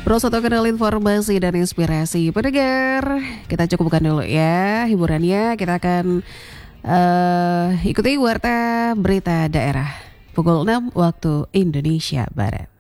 Terus untuk kenal informasi dan inspirasi pendengar, kita cukupkan dulu ya hiburannya. Kita akan ikuti warta berita daerah pukul 6 waktu Indonesia Barat.